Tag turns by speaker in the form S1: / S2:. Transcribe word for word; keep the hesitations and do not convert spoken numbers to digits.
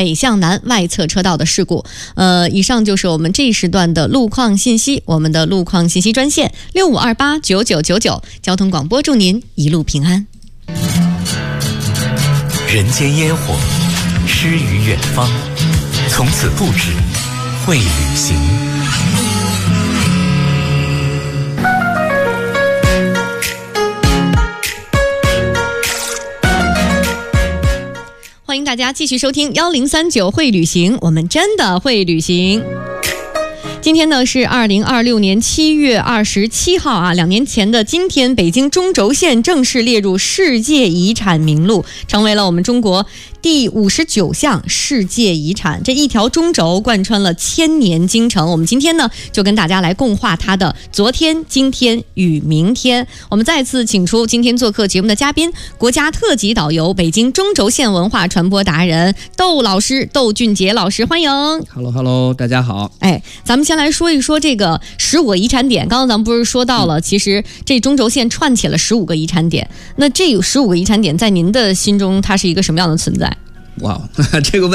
S1: 北向南外侧车道的事故。呃，以上就是我们这一时段的路况信息。我们的路况信息专线六五二八九九九九，交通广播祝您一路平安。
S2: 人间烟火，诗与远方，从此不止会旅行。
S1: 欢迎大家继续收听幺零三九会旅行，我们真的会旅行。今天呢是二零二六年七月二十七号啊，两年前的今天，北京中轴线正式列入世界遗产名录，成为了我们中国第五十九项世界遗产。这一条中轴贯穿了千年京城，我们今天呢就跟大家来共话它的昨天、今天与明天。我们再次请出今天做客节目的嘉宾，国家特级导游、北京中轴线文化传播达人窦老师窦俊杰老师，欢迎。
S3: Hello Hello， 大家好。
S1: 哎，咱们先来说一说这个十五个遗产点。刚刚咱们不是说到了，其实这中轴线串起了十五个遗产点。那这十五个遗产点在您的心中，它是一个什么样的存在？
S3: 哇，这个问